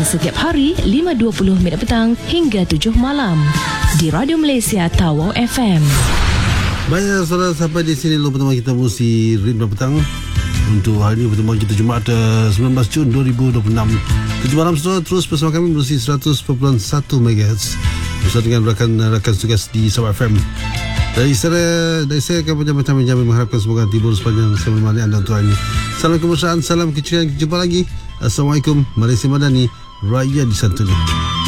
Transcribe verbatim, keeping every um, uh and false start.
tayang setiap hari lima dua puluh minit petang hingga tujuh malam di Radio Malaysia Tawau F M. Baiklah saudara, sampai di sini dulu pertemuan kita Musi Ritma Petang. Untuk hari ini pertemuan kita Jumaat sembilan belas Jun dua ribu dua puluh enam. Tujuh malam saudara, terus bersama kami Musi seratus perpuluhan satu megahertz bersama dengan rakan-rakan tugas di Sabah F M. Dari saya, dari saya akan macam-macam menjamin mengharapkan semoga tidur sepanjang sebelum anda untuk hari ini. Salam kemesraan, salam keceriaan, jumpa lagi. Assalamualaikum, Malaysia Madani, Raya Disantuni.